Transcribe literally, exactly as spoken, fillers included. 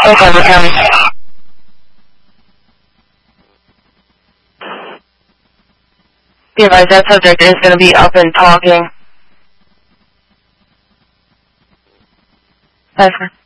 Okay, County. Be advised, that subject is going to be up and talking. That's